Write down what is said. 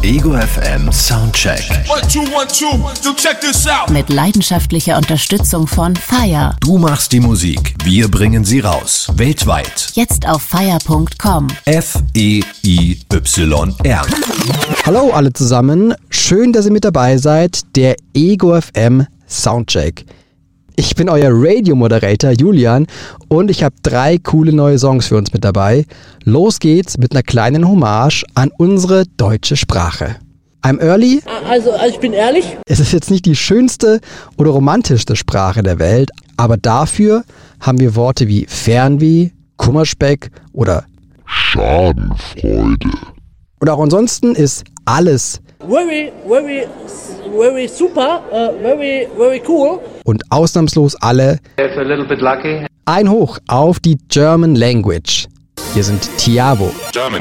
Ego FM Soundcheck. 1, 2, 1, 2, so check this out. Mit leidenschaftlicher Unterstützung von FIRE. Du machst die Musik, wir bringen sie raus. Weltweit. Jetzt auf fire.com. FEIYR. Hallo alle zusammen, schön, dass ihr mit dabei seid, der Ego FM Soundcheck. Ich bin euer Radio-Moderator Julian und ich habe 3 coole neue Songs für uns mit dabei. Los geht's mit einer kleinen Hommage an unsere deutsche Sprache. I'm early. Also ich bin ehrlich. Es ist jetzt nicht die schönste oder romantischste Sprache der Welt, aber dafür haben wir Worte wie Fernweh, Kummerspeck oder Schadenfreude. Und auch ansonsten ist alles Very super, very cool. und ausnahmslos alle If a little bit lucky. ein Hoch auf die German Language. Hier sind Tiavo. German.